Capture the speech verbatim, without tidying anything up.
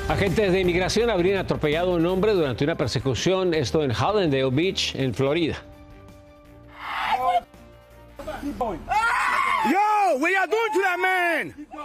Agentes de inmigración habrían atropellado a un hombre durante una persecución, esto en Hallandale Beach, en Florida. Yo, what y'all doing to that man?